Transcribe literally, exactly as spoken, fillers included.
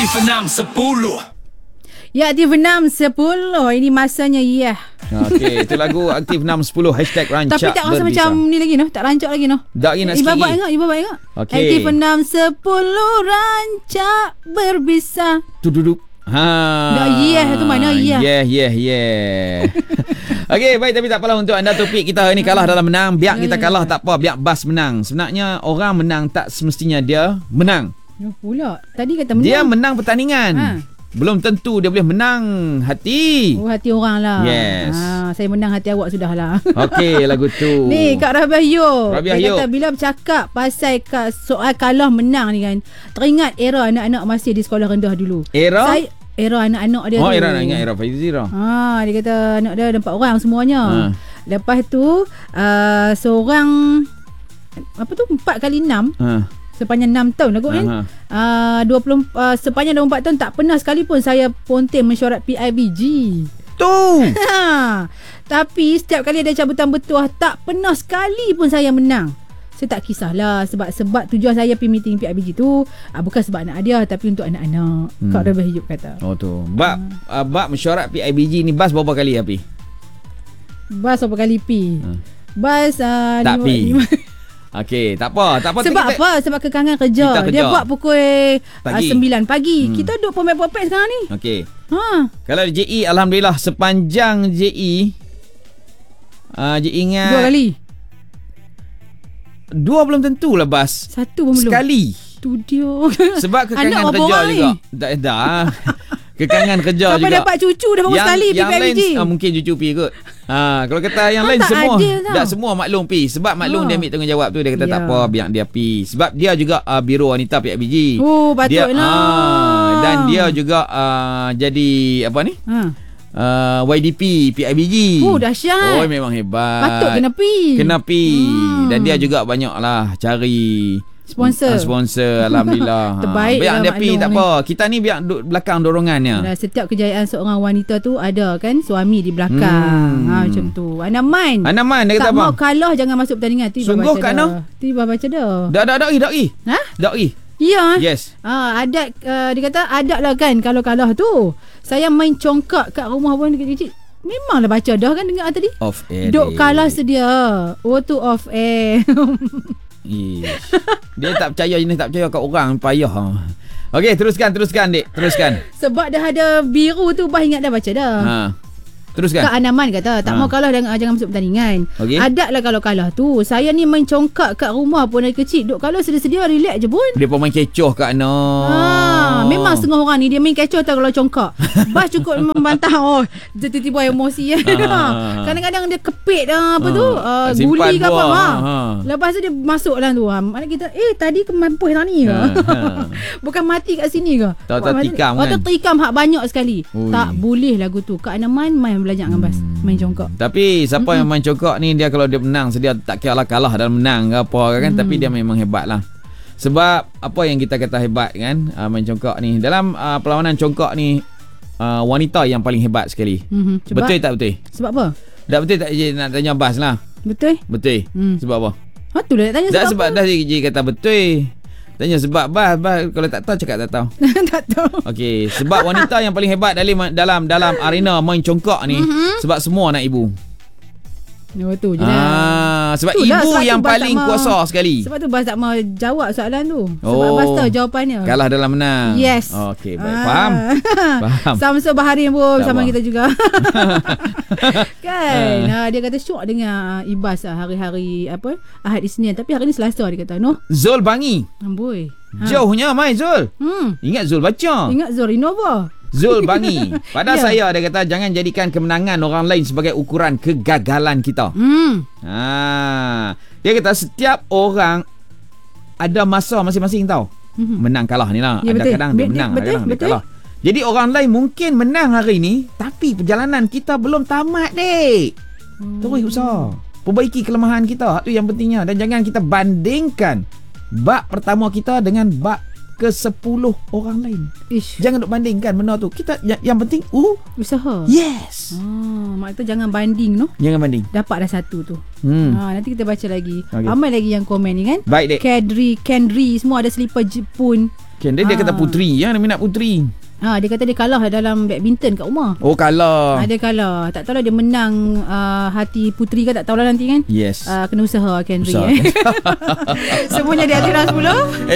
Aktif enam sepuluh. Ya, Aktif enam sepuluh. Ini masanya ya. Okey, itu lagu Aktif enam sepuluh hashtag rancak Tapi tak rasa berbisa. macam ni lagi noh. Tak rancak lagi noh. Tak lagi nak sikit Ibu bapak lagi. ingat, ibu bapak ingat. Okey. Aktif enam sepuluh rancak berbisa. Tududuk. Ha. Dah yeah tu mana yeah. Yeah, yeah, yeah. Okey, baik, tapi tak apalah untuk anda topik kita hari ni kalah dalam menang. Biar Ya, kita ya, kalah ya. tak apa, biar bas menang. Sebenarnya orang menang tak semestinya dia menang. Ya pula. Tadi kata menang. Dia menang pertandingan. Ha. Belum tentu dia boleh menang hati. Oh, hati orang lah. Yes. Ha, saya menang hati awak sudahlah. Okey, lagu tu. Ni Kak Rabiah Yo. Rabiah Dia Yo. kata bila bercakap pasal ka- soal kalah menang ni kan, teringat era anak-anak masih di sekolah rendah dulu. Era? Saya era anak-anak dia Oh, tu. era nak ingat era Faizira. Ha, dia kata anak dia ada empat orang semuanya. Ha. Lepas tu uh, seorang apa tu empat kali enam Ha. sepanjang enam tahun lah kot kan. Aha. Uh, dua puluh uh, sepanjang dua puluh empat tahun tak pernah sekalipun saya ponteng mesyuarat P I B G. Tu. Ha. Tapi setiap kali ada cabutan bertuah tak pernah sekali pun saya menang. Saya tak kisahlah sebab sebab tujuan saya pergi meeting P I B G tu uh, bukan sebab anak dia tapi untuk anak-anak. Hmm. Kak Rabiah Hidup kata. Oh tu. Bab uh, bab mesyuarat P I B G ni bas berapa kali api? Bas berapa kali pi? Ha. Bas uh, Tak lima- pi. lima- Okey, tak apa, tak apa. Sebab kita, apa? Sebab kekangan kerja. Kita kerja. Dia buat pukul Pagi. uh, sembilan pagi. Hmm. Kita duduk pemain-pemain sekarang ni. Okey. Ha. Kalau J E, alhamdulillah sepanjang J E uh, J E ingat Dua kali. Dua belum tentulah bas. Satu pun belum. Sekali. Studio. Sebab kekangan Anak berapa kerja orang juga. ni? Dah dah. Kekangan kerja Sampai juga. dapat cucu dah berapa yang, sekali yang P I B G. lain uh, mungkin cucu pi kot. Ha, kalau kata yang Ah, lain tak semua adil tau. dah semua maklum pi. Sebab maklum Ha. dia ambil tanggungjawab tu, dia kata Ya. tak apa biar dia pi. Sebab dia juga uh, biro wanita P I B G. Oh, Dia patutlah. ah, dan dia juga uh, jadi apa ni? Ha. Uh, Y D P P I B G. Oh, dahsyat. Oh, memang hebat. Patut kena pi. Kena pi. Hmm. Dan dia juga banyaklah cari Sponsor. uh, sponsor alhamdulillah. Terbaik Biar lah dia pi maklum tak ni. apa. Kita ni biar duduk belakang dorongannya. Dan setiap kejayaan seorang wanita tu ada kan suami di belakang. Hmm. Ha, macam tu. Anaman. Anaman dia kata tak apa? mau kalah jangan masuk pertandingan. Tu Sungguh, Kak Noh? Tu ibu baca dah. Dak dak dak i dak i. Ha? Dak i. Ya. Yes. Ah, adat uh, dia kata adat lah kan kalau kalah tu. Saya main congkak kat rumah pun kecil-kecil. Memanglah baca dah kan dengar tadi. Off air. Duk kalah sedia. Oh tu off air. Ish. Dia tak percaya jenis tak percaya kat orang payah. Okey, teruskan teruskan dik, teruskan. Sebab dah ada biru tu bah ingat dah baca dah. Ha. Teruskan. Kak Anaman kata tak Ha. mau kalah jangan, jangan masuk pertandingan. Okey. Adat lah kalau kalah tu. Saya ni main congkak kat rumah pun dari kecil. Duk kalah sedia-sedia relax je pun. Dia pun main kecoh kat Noh. Ah, memang setengah orang ni dia main kecoh tau kalau congkak. Bas cukup membantah oh dia tiba-tiba emosi ya. Ah. Kadang-kadang dia kepit ah, apa Ah. tu? Uh, Simpan guli ke apa buah. ha. Ha. Lepas tu dia masuk dalam tu. Ha. Mana kita eh tadi ke mampus tadi ke? Ha, ha. Bukan mati kat sini ke? Tahu-tahu Buat mati- tikam Tahu-tahu kan? tikam hak banyak sekali. Ui. Tak boleh lagu tu. Kak Anaman main belajar dengan Bas. Main congkak. Tapi siapa mm-hmm. yang main congkak ni, dia kalau dia menang sedia tak kira lah kalah dalam menang ke apa kan, mm. tapi dia memang hebat lah. Sebab apa yang kita kata hebat kan, uh, main congkak ni dalam uh, perlawanan congkak ni uh, wanita yang paling hebat sekali. Mm-hmm. Sebab, Betul tak betul? Sebab apa? Tak betul tak je nak tanya Bas lah. Betul? Betul. Hmm. Sebab apa? Ha tu lah nak tanya Dah sebab, sebab apa? dah je kata betul. Tanya sebab Bas, Bas kalau tak tahu cakap tak tahu. tak tahu. Okey, sebab wanita yang paling hebat dalam dalam dalam arena main congkak ni, mm-hmm. sebab semua anak ibu. Oh tu je lah. Ah, sebab Itulah, ibu sebab yang tu Bas paling tak mau- kuasa sekali. Sebab tu Bas tak mau jawab soalan tu. Sebab Oh. Bas tahu jawapannya. Kalah dalam menang. Yes. Okey, baik. Ah. Faham? Faham. Samsul Baharin pun Tak sama apa. kita juga. Kan? Ha, dia kata syok dengan Ibas lah hari-hari apa? Ahad Isnin. Tapi hari ni Selasa dia kata. No? Zul Bangi. Amboi. Ha. Jauhnya mai Zul. Hmm. Ingat Zul baca. Ingat Zul Innova. Zul Bangi. Pada Ya. saya dia kata jangan jadikan kemenangan orang lain sebagai ukuran kegagalan kita. Hmm. Ha. Dia kata setiap orang ada masa masing-masing tau. Mhm. Menang kalah ni lah. Ya, Ada betul. kadang dia Betul, menang, betul, kadang dia betul. kalah. Jadi orang lain mungkin menang hari ni, tapi perjalanan kita belum tamat, dek. Hmm. Terus usaha. Perbaiki kelemahan kita. Itu yang pentingnya. Dan jangan kita bandingkan bab pertama kita dengan bab ke sepuluh orang lain. Ish. Jangan duk bandingkan benda tu. Kita yang, yang penting uh Usaha. yes. Ah, mak tu jangan banding no. Jangan banding. Dapat dah satu tu. Hmm. Ha, nanti kita baca lagi. Okey. Ramai lagi yang komen ni kan. Baik, dek. Kadri, Kendri semua ada selipar Jepun. Ken dia, dia Ah. kata puteri ya, dia minat puteri. Ha, dia kata dia kalah dalam badminton kat rumah. Oh kalah. Ha, dia kalah. Tak tahulah dia menang uh, hati puteri ke tak tahulah nanti kan. Yes. Uh, kena usaha Henry. Usaha. Eh. Semuanya di Hati Sepuluh.